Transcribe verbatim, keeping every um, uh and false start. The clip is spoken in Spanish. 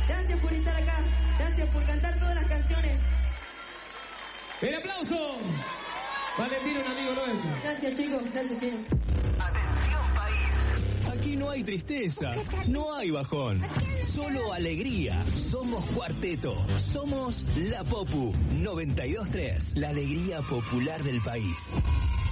Gracias por estar acá. Gracias por cantar todas las canciones. ¡El aplauso! Valentín, un amigo nuestro. Gracias, chicos. Gracias, chicos. Atención, país. Aquí no hay tristeza, no hay bajón. Solo alegría. Somos Cuarteto. Somos La Popu noventa y dos tres. La alegría popular del país.